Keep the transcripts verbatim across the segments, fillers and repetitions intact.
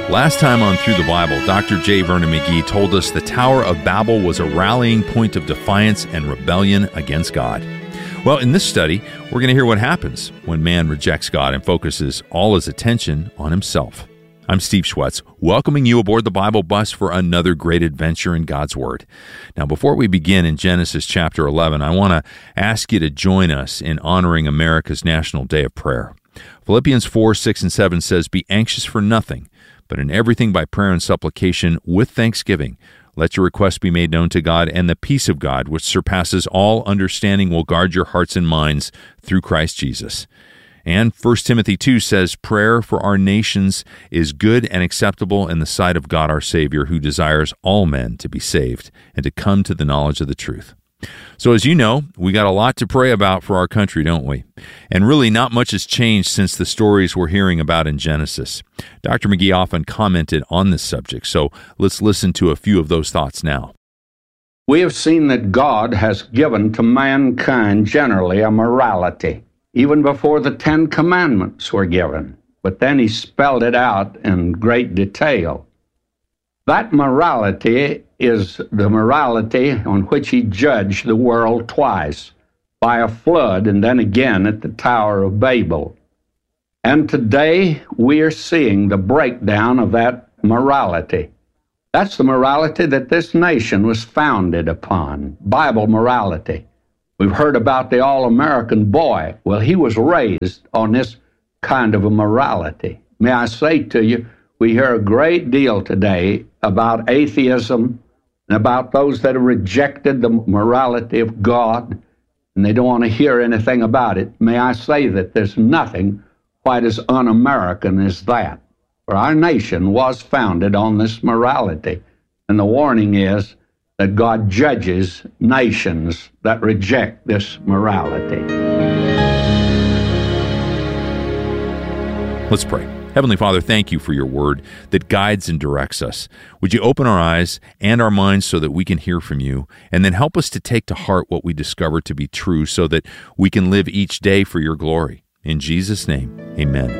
Last time on Through the Bible, Doctor J. Vernon McGee told us the Tower of Babel was a rallying point of defiance and rebellion against God. Well, in this study, we're going to hear what happens when man rejects God and focuses all his attention on himself. I'm Steve Schwetz, welcoming you aboard the Bible bus for another great adventure in God's Word. Now, before we begin in Genesis chapter eleven, I want to ask you to join us in honoring America's National Day of Prayer. Philippians four, six, and seven says, "Be anxious for nothing, but in everything by prayer and supplication with thanksgiving, let your requests be made known to God, and the peace of God, which surpasses all understanding, will guard your hearts and minds through Christ Jesus." And First Timothy two says, "Prayer for our nations is good and acceptable in the sight of God our Savior, who desires all men to be saved and to come to the knowledge of the truth." So as you know, we got a lot to pray about for our country, don't we? And really not much has changed since the stories we're hearing about in Genesis. Doctor McGee often commented on this subject, so let's listen to a few of those thoughts now. We have seen that God has given to mankind generally a morality, even before the Ten Commandments were given. But then he spelled it out in great detail. That morality is the morality on which he judged the world twice, by a flood and then again at the Tower of Babel. And today we are seeing the breakdown of that morality. That's the morality that this nation was founded upon, Bible morality. We've heard about the all-American boy. Well, he was raised on this kind of a morality. May I say to you, we hear a great deal today about atheism and about those that have rejected the morality of God, and they don't want to hear anything about it. May I say that there's nothing quite as un-American as that. For our nation was founded on this morality, and the warning is that God judges nations that reject this morality. Let's pray. Heavenly Father, thank you for your word that guides and directs us. Would you open our eyes and our minds so that we can hear from you, and then help us to take to heart what we discover to be true so that we can live each day for your glory. In Jesus' name, amen.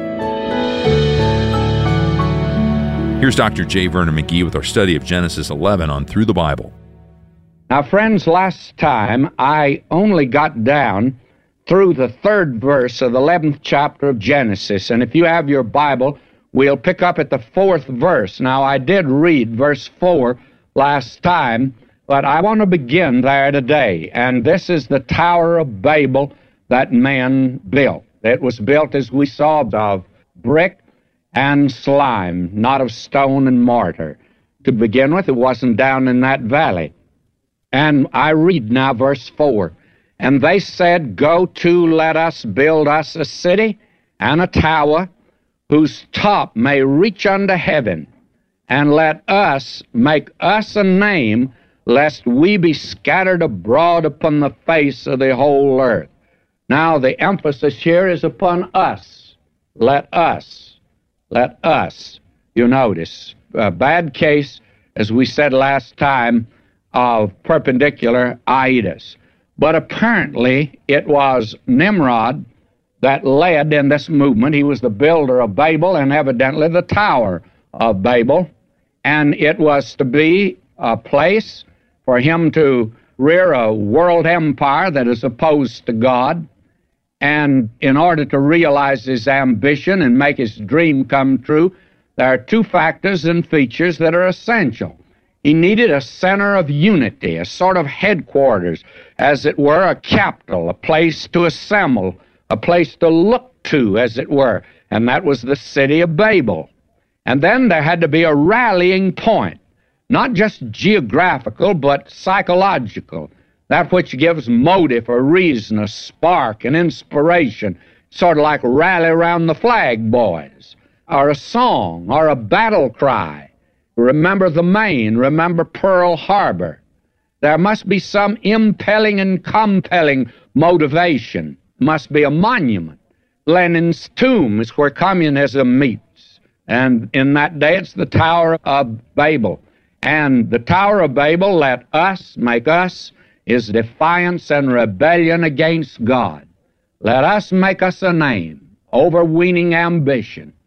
Here's Doctor J. Vernon McGee with our study of Genesis eleven on Through the Bible. Now, friends, last time I only got down through the third verse of the eleventh chapter of Genesis. And if you have your Bible, we'll pick up at the fourth verse. Now, I did read verse four last time, but I want to begin there today. And this is the Tower of Babel that man built. It was built, as we saw, of brick and slime, not of stone and mortar. To begin with, it wasn't down in that valley. And I read now verse four. "And they said, Go to, let us build us a city and a tower, whose top may reach unto heaven, and let us make us a name, lest we be scattered abroad upon the face of the whole earth." Now, the emphasis here is upon us. Let us. Let us. You notice, a bad case, as we said last time, of perpendicular itis. But apparently it was Nimrod that led in this movement. He was the builder of Babel and evidently the Tower of Babel. And it was to be a place for him to rear a world empire that is opposed to God. And in order to realize his ambition and make his dream come true, there are two factors and features that are essential. He needed a center of unity, a sort of headquarters, as it were, a capital, a place to assemble, a place to look to, as it were, and that was the city of Babel. And then there had to be a rallying point, not just geographical, but psychological, that which gives motive or reason, a spark, an inspiration, sort of like Rally Around the Flag Boys, or a song, or a battle cry. Remember the Maine, remember Pearl Harbor. There must be some impelling and compelling motivation. Must be a monument. Lenin's tomb is where communism meets. And in that day, it's the Tower of Babel. And the Tower of Babel, let us, make us, is defiance and rebellion against God. Let us make us a name, overweening ambition.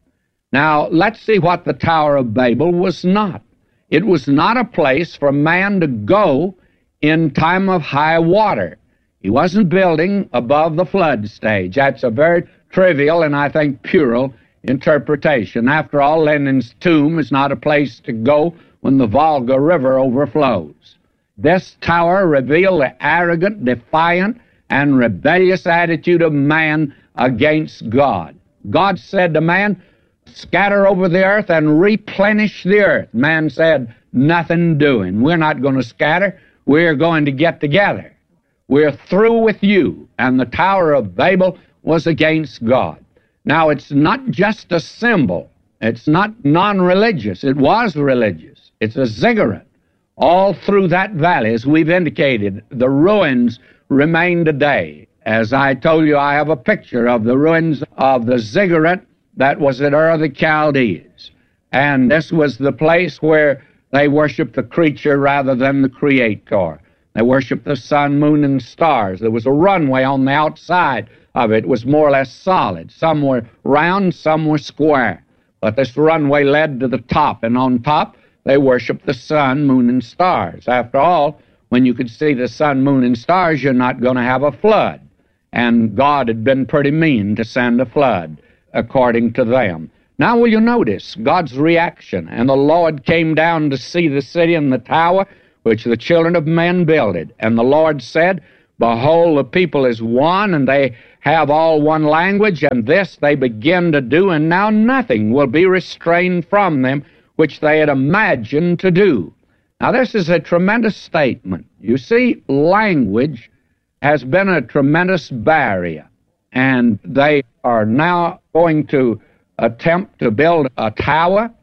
Now, let's see what the Tower of Babel was not. It was not a place for man to go in time of high water. He wasn't building above the flood stage. That's a very trivial and I think puerile interpretation. After all, Lenin's tomb is not a place to go when the Volga River overflows. This tower revealed the arrogant, defiant, and rebellious attitude of man against God. God said to man, scatter over the earth and replenish the earth. Man said, nothing doing. We're not going to scatter. We're going to get together. We're through with you. And the Tower of Babel was against God. Now, it's not just a symbol. It's not non-religious. It was religious. It's a ziggurat. All through that valley, as we've indicated, the ruins remain today. As I told you, I have a picture of the ruins of the ziggurat that was at Ur of the Chaldees. And this was the place where they worshiped the creature rather than the creator. They worshiped the sun, moon, and stars. There was a runway on the outside of it. It was more or less solid. Some were round, some were square. But this runway led to the top, and on top they worshiped the sun, moon, and stars. After all, when you could see the sun, moon, and stars, you're not going to have a flood. And God had been pretty mean to send a flood, according to them. Now will you notice God's reaction? And the Lord came down to see the city and the tower, which the children of men builded. And the Lord said, behold, the people is one, and they have all one language, and this they begin to do, and now nothing will be restrained from them, which they had imagined to do. Now this is a tremendous statement. You see, language has been a tremendous barrier, and they are now going to attempt to build a tower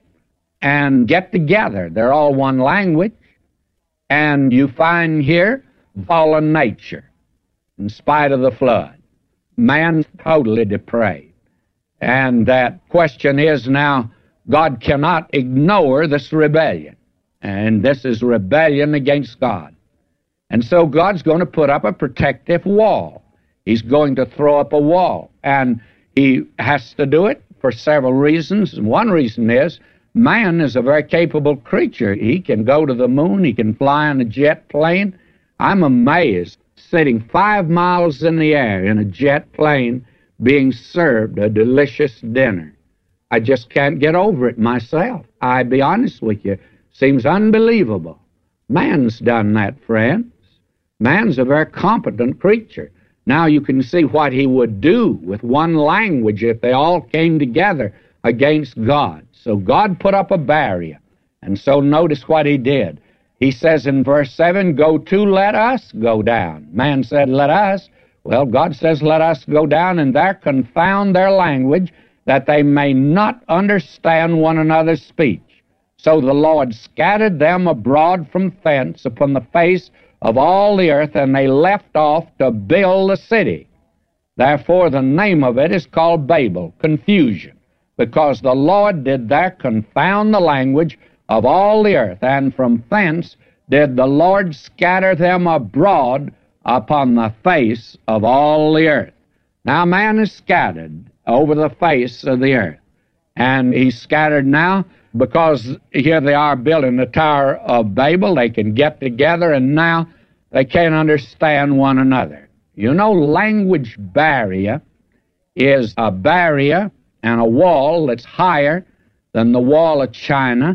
and get together. They're all one language, and you find here fallen nature in spite of the flood. Man totally depraved. And that question is now, God cannot ignore this rebellion, and this is rebellion against God. And so God's going to put up a protective wall. He's going to throw up a wall, and he has to do it for several reasons. One reason is man is a very capable creature. He can go to the moon. He can fly on a jet plane. I'm amazed, sitting five miles in the air in a jet plane being served a delicious dinner. I just can't get over it myself. I'll be honest with you. Seems unbelievable. Man's done that, friends. Man's a very competent creature. Now you can see what he would do with one language if they all came together against God. So God put up a barrier. And so notice what he did. He says in verse seven, go to, let us go down. Man said, let us. Well, God says, let us go down and there confound their language, that they may not understand one another's speech. So the Lord scattered them abroad from thence upon the face of all the earth, and they left off to build the city. Therefore the name of it is called Babel, confusion, because the Lord did there confound the language of all the earth, and from thence did the Lord scatter them abroad upon the face of all the earth. Now man is scattered over the face of the earth, and he's scattered now because here they are building the Tower of Babel. They can get together, and now they can't understand one another. You know, language barrier is a barrier and a wall that's higher than the Wall of China.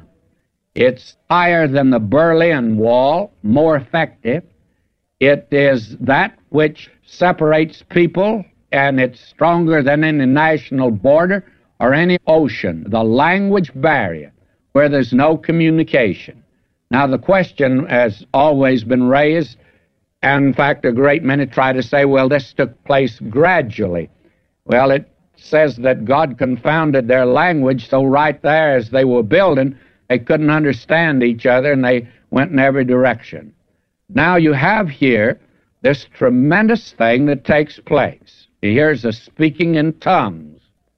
It's higher than the Berlin Wall, more effective. It is that which separates people, and it's stronger than any national border or any ocean, the language barrier, where there's no communication. Now, the question has always been raised, and in fact, a great many try to say, well, this took place gradually. Well, it says that God confounded their language, so right there as they were building, they couldn't understand each other, and they went in every direction. Now you have here this tremendous thing that takes place. Here's a speaking in tongues,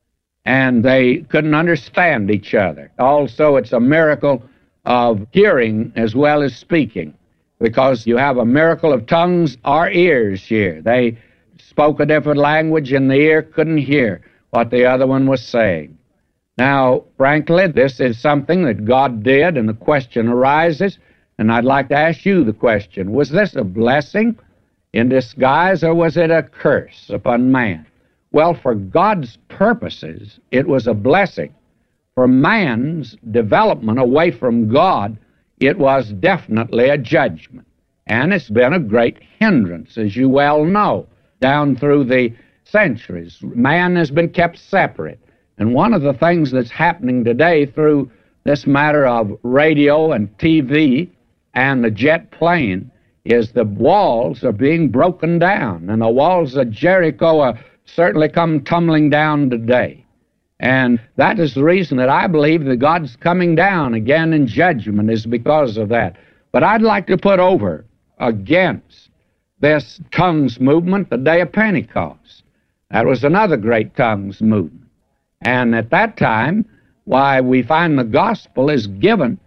and they couldn't understand each other. Also, it's a miracle of hearing as well as speaking, because you have a miracle of tongues or ears here. They spoke a different language, and the ear couldn't hear what the other one was saying. Now, frankly, this is something that God did, and the question arises, and I'd like to ask you the question, was this a blessing in disguise, or was it a curse upon man? Well, for God's purposes, it was a blessing. For man's development away from God, it was definitely a judgment. And it's been a great hindrance, as you well know, down through the centuries. Man has been kept separate. And one of the things that's happening today through this matter of radio and T V and the jet plane is the walls are being broken down. And the walls of Jericho are certainly come tumbling down today. And that is the reason that I believe that God's coming down again in judgment is because of that. But I'd like to put over against this tongues movement the day of Pentecost. That was another great tongues movement. And at that time, why, we find the gospel is given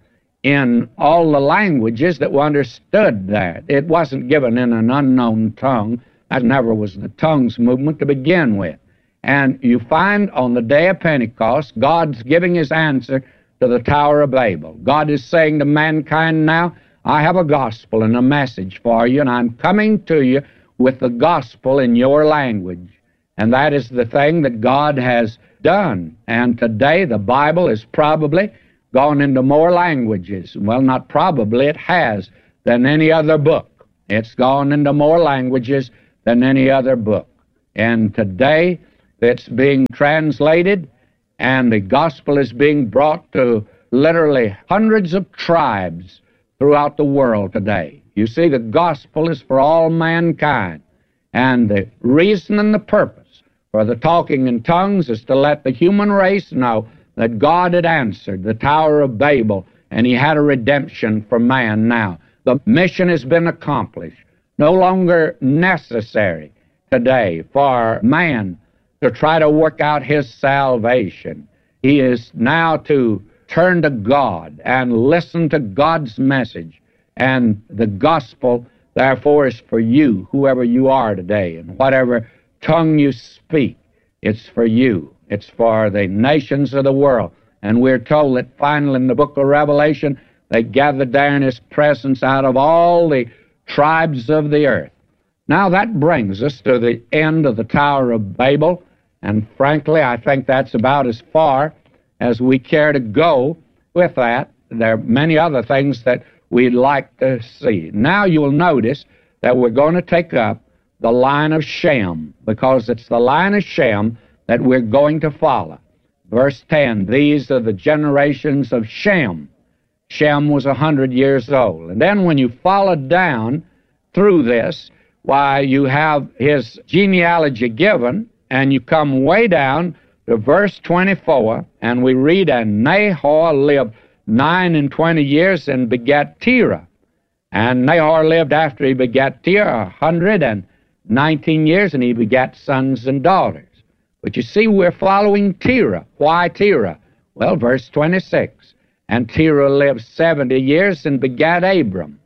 in all the languages that were understood there. It wasn't given in an unknown tongue. That never was the tongues movement to begin with. And you find on the day of Pentecost, God's giving his answer to the Tower of Babel. God is saying to mankind now, I have a gospel and a message for you, and I'm coming to you with the gospel in your language. And that is the thing that God has done. And today the Bible is probably gone into more languages. Well, not probably, it has, than any other book. It's gone into more languages than any other book. And today it's being translated, and the gospel is being brought to literally hundreds of tribes throughout the world today. You see, the gospel is for all mankind. And the reason and the purpose for the talking in tongues is to let the human race know that God had answered the Tower of Babel, and he had a redemption for man now. The mission has been accomplished. No longer necessary today for man to try to work out his salvation. He is now to turn to God and listen to God's message. And the gospel, therefore, is for you, whoever you are today, and whatever tongue you speak, it's for you. It's for the nations of the world. And we're told that finally in the book of Revelation, they gathered there in his presence out of all the tribes of the earth. Now that brings us to the end of the Tower of Babel, and frankly, I think that's about as far as we care to go with that. There are many other things that we'd like to see. Now you'll notice that we're going to take up the line of Shem, because it's the line of Shem that we're going to follow. Verse ten, these are the generations of Shem. Shem was a hundred years old. And then when you follow down through this, why, you have his genealogy given, and you come way down to verse twenty-four, and we read, and Nahor lived nine and twenty years and begat Terah. And Nahor lived after he begat Terah a hundred and nineteen years, and he begat sons and daughters. But you see, we're following Terah. Why Terah? Well, verse twenty-six, and Terah lived seventy years and begat Abram,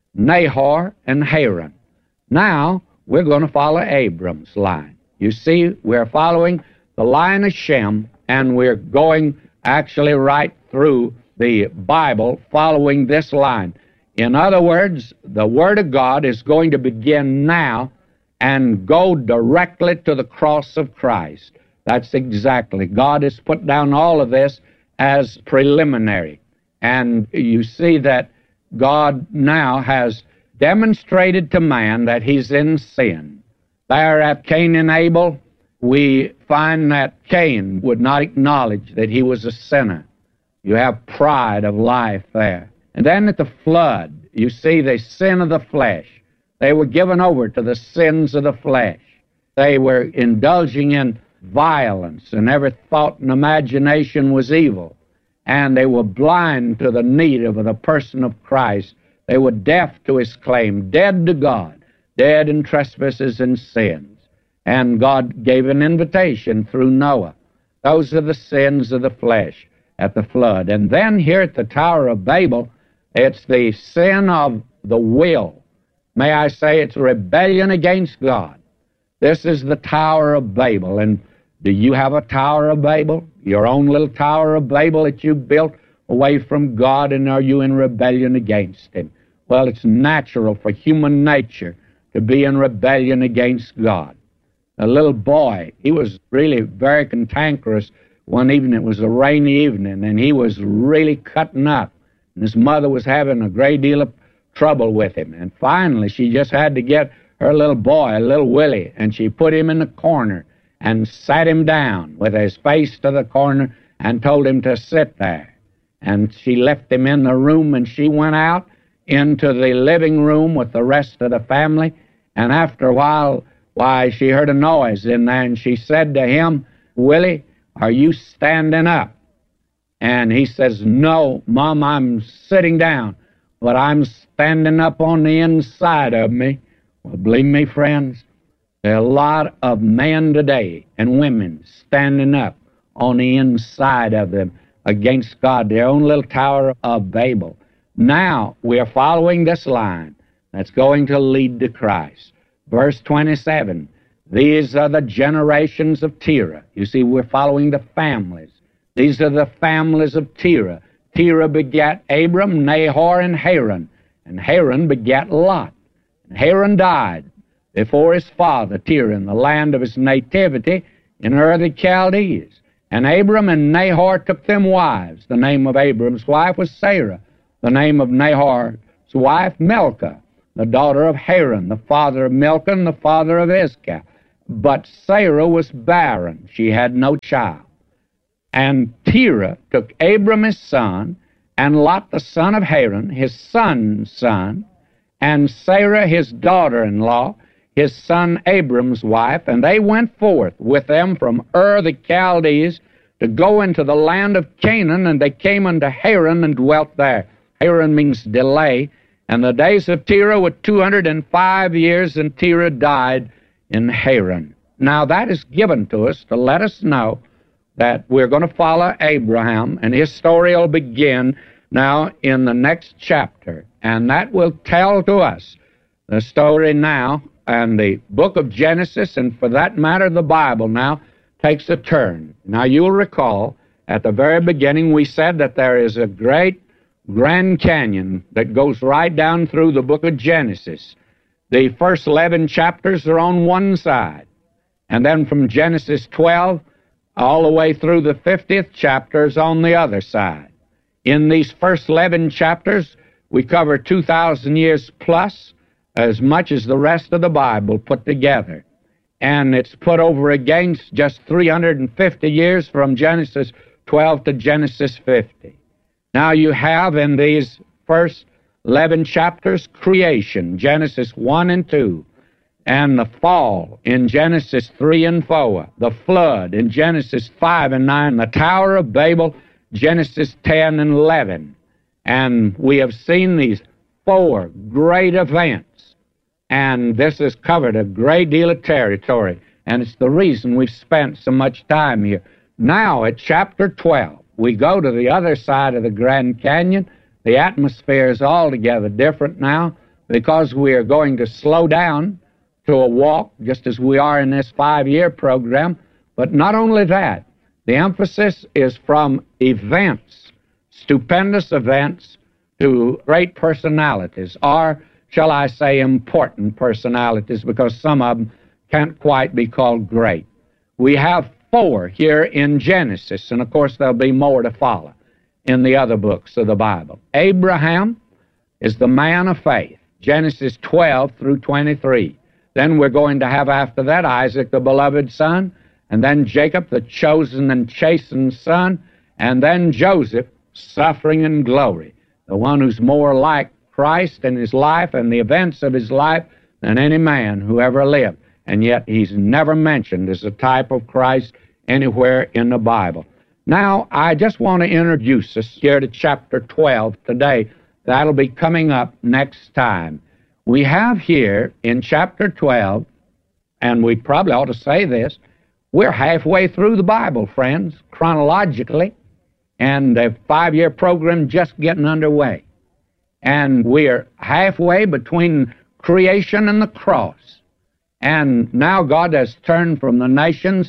Nahor, and Haran. Now, we're going to follow Abram's line. You see, we're following the line of Shem, and we're going actually right through the Bible following this line. In other words, the Word of God is going to begin now and go directly to the cross of Christ. That's exactly. God has put down all of this as preliminary. And you see that God now has demonstrated to man that he's in sin. There at Cain and Abel, we find that Cain would not acknowledge that he was a sinner. You have pride of life there. And then at the flood, you see the sin of the flesh. They were given over to the sins of the flesh. They were indulging in violence, and every thought and imagination was evil. And they were blind to the need of the person of Christ. They were deaf to his claim, dead to God, dead in trespasses and sins. And God gave an invitation through Noah. Those are the sins of the flesh at the flood. And then here at the Tower of Babel, it's the sin of the will. May I say it's rebellion against God. This is the Tower of Babel. And Do you have a Tower of Babel, your own little Tower of Babel that you built away from God, and are you in rebellion against Him? Well, it's natural for human nature to be in rebellion against God. A little boy, he was really very cantankerous. One evening, it was a rainy evening, and he was really cutting up. And his mother was having a great deal of trouble with him. And finally, she just had to get her little boy, little Willie, and she put him in the corner and sat him down with his face to the corner and told him to sit there. And she left him in the room, and she went out into the living room with the rest of the family. And after a while, why, she heard a noise in there, and she said to him, "Willie, are you standing up?" And he says, "No, Mom, I'm sitting down, but I'm standing up on the inside of me." Well, believe me, friends, there are a lot of men today and women standing up on the inside of them against God, their own little Tower of Babel. Now, we're following this line that's going to lead to Christ. Verse twenty-seven, these are the generations of Terah. You see, we're following the families. These are the families of Terah. Terah begat Abram, Nahor, and Haran. And Haran begat Lot. And Haran died before his father Terah in the land of his nativity in Ur of the Chaldees. And Abram and Nahor took them wives. The name of Abram's wife was Sarah. The name of Nahor's wife, Milcah, the daughter of Haran, the father of Milcah and the father of Iscah. But Sarah was barren. She had no child. And Terah took Abram his son, and Lot the son of Haran, his son's son, and Sarah his daughter-in-law, his son Abram's wife, and they went forth with them from Ur the Chaldees to go into the land of Canaan, and they came unto Haran and dwelt there. Haran means delay, and the days of Terah were two hundred and five years, and Terah died in Haran. Now that is given to us to let us know that we're going to follow Abraham, and his story will begin now in the next chapter, and that will tell to us the story now, and the book of Genesis, and for that matter, the Bible now takes a turn. Now you'll recall, at the very beginning, we said that there is a great Grand Canyon that goes right down through the book of Genesis. The first eleven chapters are on one side, and then from Genesis twelve all the way through the fiftieth chapter is on the other side. In these first eleven chapters, we cover two thousand years plus, as much as the rest of the Bible put together. And it's put over against just three hundred fifty years from Genesis twelve to Genesis fifty. Now you have in these first eleven chapters creation, Genesis one and two, and the fall in Genesis three and four, the flood in Genesis five and nine, the Tower of Babel, Genesis ten and eleven. And we have seen these four great events, and this has covered a great deal of territory, and it's the reason we've spent so much time here. Now at chapter twelve, we go to the other side of the Grand Canyon. The atmosphere is altogether different now because we are going to slow down to a walk, just as we are in this five-year program. But not only that, the emphasis is from events, stupendous events, to great personalities, or shall I say important personalities, because some of them can't quite be called great. We have four here in Genesis, and of course there'll be more to follow in the other books of the Bible. Abraham is the man of faith, Genesis twelve through twenty-three. Then we're going to have after that Isaac, the beloved son, and then Jacob, the chosen and chastened son, and then Joseph, suffering and glory, the one who's more like Christ in his life and the events of his life than any man who ever lived. And yet he's never mentioned as a type of Christ anywhere in the Bible. Now, I just want to introduce us here to chapter twelve today. That'll be coming up next time. We have here in chapter twelve, and we probably ought to say this, we're halfway through the Bible, friends, chronologically, and the five-year program just getting underway. And we're halfway between creation and the cross. And now God has turned from the nations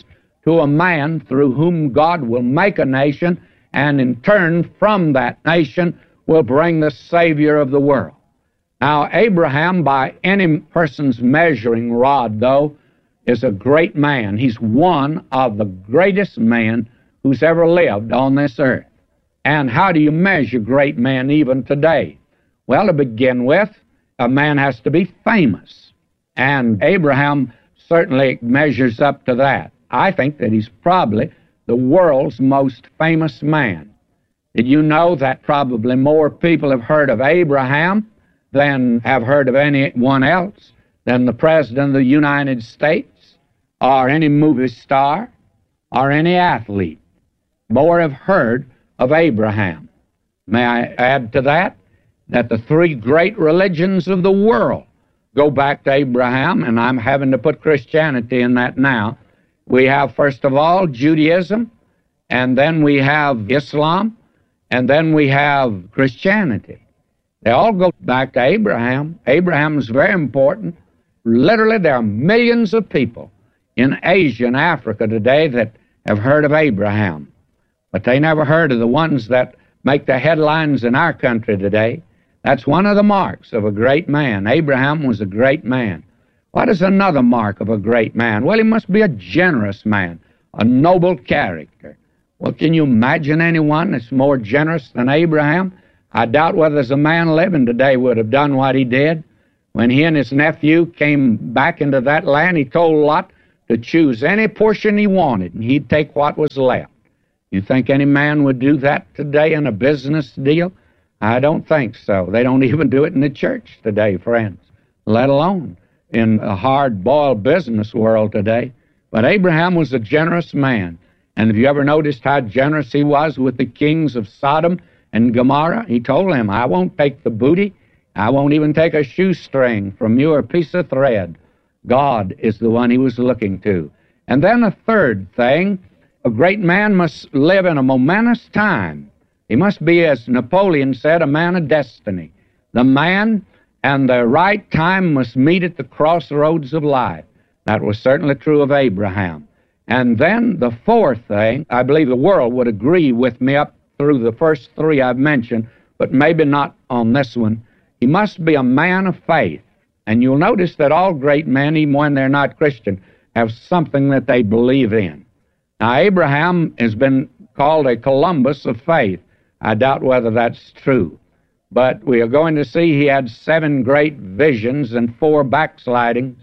to a man through whom God will make a nation, and in turn from that nation will bring the Savior of the world. Now, Abraham, by any person's measuring rod, though, is a great man. He's one of the greatest men who's ever lived on this earth. And how do you measure great men even today? Well, to begin with, a man has to be famous. And Abraham certainly measures up to that. I think that he's probably the world's most famous man. Did you know that probably more people have heard of Abraham than have heard of anyone else, than the President of the United States, or any movie star, or any athlete? More have heard of Abraham. May I add to that that the three great religions of the world go back to Abraham, and I'm having to put Christianity in that now. We have, first of all, Judaism, and then we have Islam, and then we have Christianity. They all go back to Abraham. Abraham is very important. Literally, there are millions of people in Asia and Africa today that have heard of Abraham, but they never heard of the ones that make the headlines in our country today. That's one of the marks of a great man. Abraham was a great man. What is another mark of a great man? Well, he must be a generous man, a noble character. Well, can you imagine anyone that's more generous than Abraham? I doubt whether there's a man living today would have done what he did. When he and his nephew came back into that land, he told Lot to choose any portion he wanted, and he'd take what was left. You think any man would do that today in a business deal? I don't think so. They don't even do it in the church today, friends, let alone in a hard-boiled business world today. But Abraham was a generous man. And have you ever noticed how generous he was with the kings of Sodom and Gomorrah? He told them, I won't take the booty. I won't even take a shoestring from you or a piece of thread. God is the one he was looking to. And then a third thing, a great man must live in a momentous time. He must be, as Napoleon said, a man of destiny. The man and the right time must meet at the crossroads of life. That was certainly true of Abraham. And then the fourth thing, I believe the world would agree with me up through the first three I've mentioned, but maybe not on this one. He must be a man of faith. And you'll notice that all great men, even when they're not Christian, have something that they believe in. Now, Abraham has been called a Columbus of faith. I doubt whether that's true. But we are going to see he had seven great visions and four backslidings,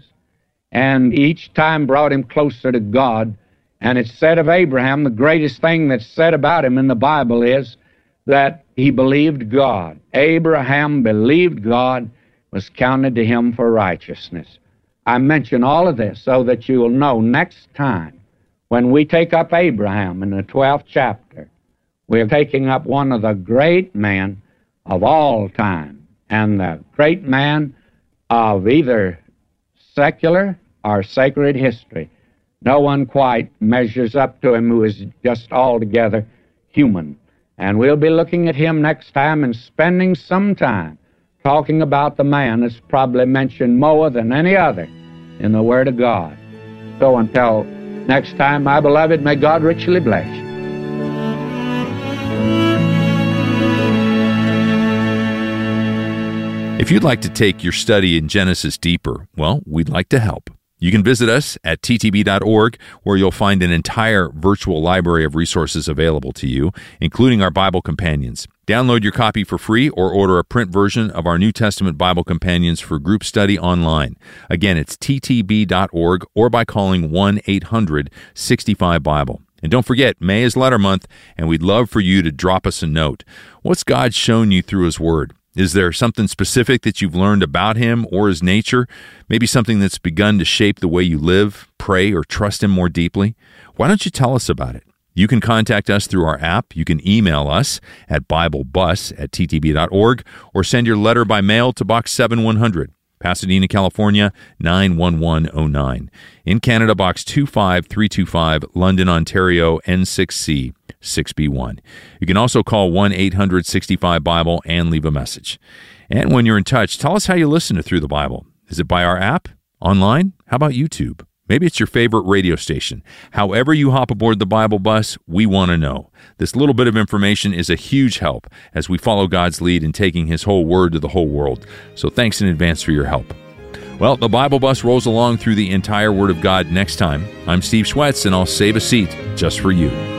and each time brought him closer to God. And it's said of Abraham, the greatest thing that's said about him in the Bible is that he believed God. Abraham believed God, was counted to him for righteousness. I mention all of this so that you will know next time when we take up Abraham in the twelfth chapter, we're taking up one of the great men of all time, and the great man of either secular or sacred history. No one quite measures up to him who is just altogether human. And we'll be looking at him next time and spending some time talking about the man that's probably mentioned more than any other in the Word of God. So until next time, my beloved, may God richly bless you. If you'd like to take your study in Genesis deeper, well, we'd like to help. You can visit us at t t b dot org, where you'll find an entire virtual library of resources available to you, including our Bible Companions. Download your copy for free or order a print version of our New Testament Bible Companions for group study online. Again, it's t t b dot org or by calling one eight hundred sixty-five Bible. And don't forget, May is Letter Month, and we'd love for you to drop us a note. What's God shown you through His Word? Is there something specific that you've learned about Him or His nature? Maybe something that's begun to shape the way you live, pray, or trust Him more deeply? Why don't you tell us about it? You can contact us through our app. You can email us at biblebus at t t b dot org or send your letter by mail to Box seven one hundred, Pasadena, California, nine one one oh nine. In Canada, Box two five three two five, London, Ontario, N six C six B one. You can also call one eight hundred sixty-five Bible and leave a message. And when you're in touch, tell us how you listen to Through the Bible. Is it by our app? Online? How about YouTube? Maybe it's your favorite radio station. However you hop aboard the Bible bus, we want to know. This little bit of information is a huge help as we follow God's lead in taking His whole Word to the whole world. So thanks in advance for your help. Well, the Bible bus rolls along through the entire Word of God next time. I'm Steve Schwetz, and I'll save a seat just for you.